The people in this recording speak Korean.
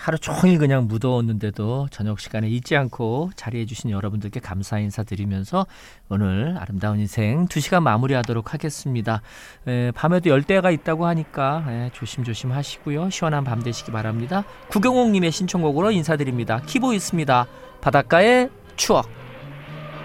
하루 종일 그냥 무더웠는데도 저녁 시간에 잊지 않고 자리해 주신 여러분들께 감사 인사드리면서 오늘 아름다운 인생 2시간 마무리하도록 하겠습니다. 밤에도 열대야가 있다고 하니까 조심조심 하시고요. 시원한 밤 되시기 바랍니다. 구경옥님의 신청곡으로 인사드립니다. 키보이스입니다. 바닷가의 추억.